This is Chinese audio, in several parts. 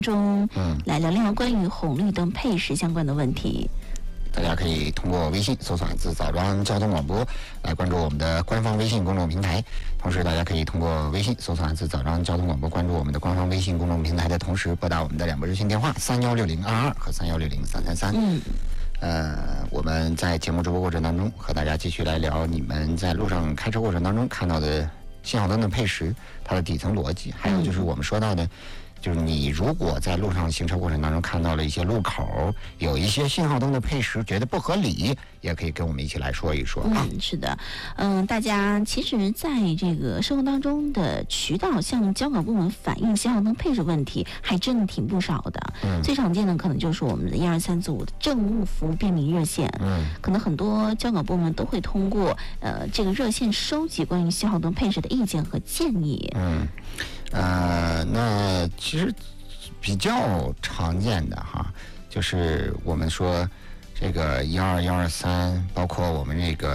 中来聊聊关于红绿灯配时相关的问题。 大家可以通过微信搜索字枣庄交通广播来关注我们的官方微信公众平台，同时大家可以通过微信搜索字枣庄交通广播关注我们的官方微信公众平台的同时，拨打我们的2部热线电话316022和31603333。我们在节目直播过程当中和大家继续来聊你们在路上开车过程当中看到的信号灯的配时，它的底层逻辑，还有就是我们说到的就是你如果在路上行车过程当中看到了一些路口有一些信号灯的配时觉得不合理，也可以跟我们一起来说一说啊。 是的，大家其实在这个生活当中的渠道向交管部门反映信号灯配时问题还真的挺不少的。最常见的可能就是我们的12345的政务服务便民热线。可能很多交管部门都会通过这个热线收集关于信号灯配时的意见和建议。 那其实比较常见的哈，就是我们说这个121、123，包括我们这个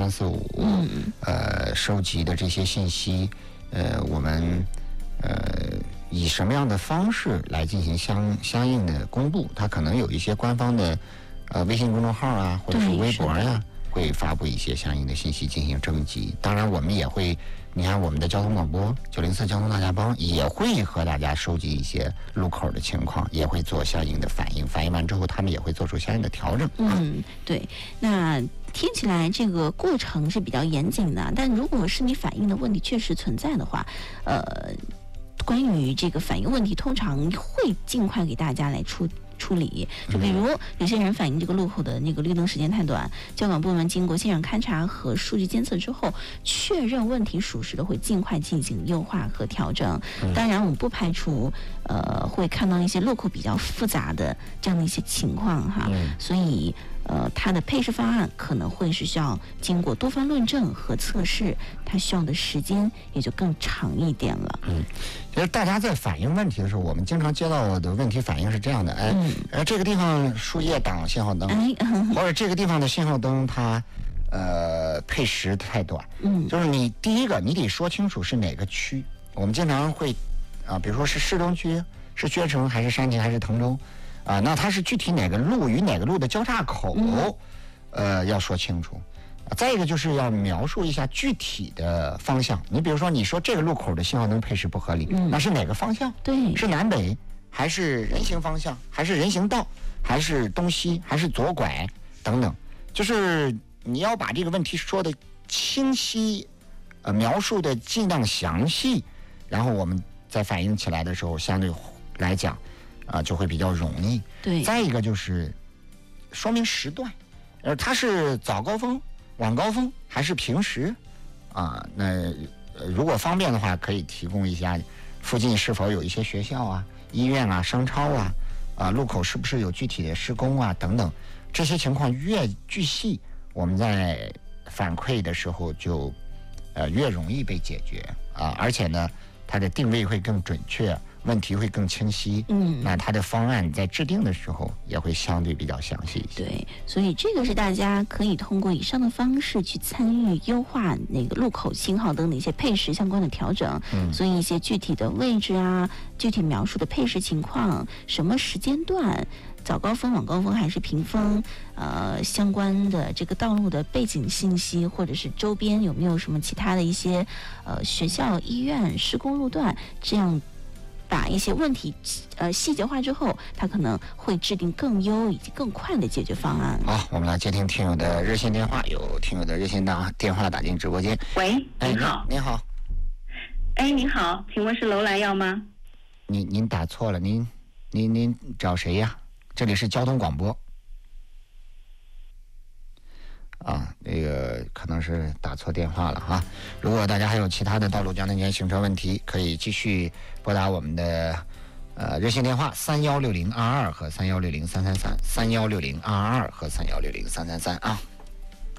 12345，收集的这些信息，我们以什么样的方式来进行相应的公布？它可能有一些官方的微信公众号啊，或者是微博呀，会发布一些相应的信息进行征集。当然，我们也会。你看我们的交通广播904交通大家帮也会和大家收集一些路口的情况，也会做相应的反应完之后他们也会做出相应的调整。 对，那听起来这个过程是比较严谨的，但如果是你反映的问题确实存在的话，关于这个反映问题通常会尽快给大家来处理。就比如有些人反映这个路口的那个绿灯时间太短，交管部门经过现场勘查和数据监测之后，确认问题属实的，会尽快进行优化和调整。当然我们不排除会看到一些路口比较复杂的这样的一些情况哈。所以它的配时方案可能会是需要经过多方论证和测试，它需要的时间也就更长一点了。 其实大家在反映问题的时候，我们经常接到的问题反应是这样的，这个地方树叶挡信号灯，或者这个地方的信号灯它配时太短，就是你第一个你得说清楚是哪个区。我们经常会比如说是市中区，是薛城还是山亭还是滕州那它是具体哪个路与哪个路的交叉口，要说清楚。再一个就是要描述一下具体的方向。你比如说你说这个路口的信号灯配时不合理，那是哪个方向？ 对， 是南北还是人行方向，还是人行道，还是东西，还是左拐等等，就是你要把这个问题说的清晰，描述的尽量详细，然后我们在反映起来的时候相对来讲就会比较容易。 对， 再一个就是说明时段，它是早高峰、晚高峰还是平时那如果方便的话，可以提供一下附近是否有一些学校啊、医院啊、商超路口是不是有具体的施工等等，这些情况越具细，我们在反馈的时候就越容易被解决而且呢，它的定位会更准确，问题会更清晰。那它的方案在制定的时候也会相对比较详细一些。 对，所以这个是大家可以通过以上的方式去参与优化那个路口信号灯的一些配时相关的调整。所以一些具体的位置具体描述的配时情况，什么时间段，早高峰、晚高峰还是平峰，相关的这个道路的背景信息，或者是周边有没有什么其他的一些学校、医院、施工路段，这样把一些问题细节化之后，它可能会制定更优以及更快的解决方案。 好，我们来接听听友的热线电话，有听友的热线电话打进直播间。 喂，您好。 您好。 您好，请问是楼来要吗？ 您打错了，您找谁呀？这里是交通广播。那个可能是打错电话了哈。如果大家还有其他的道路交通安全行车问题，可以继续拨打我们的热线电话316022和316033，316022和316033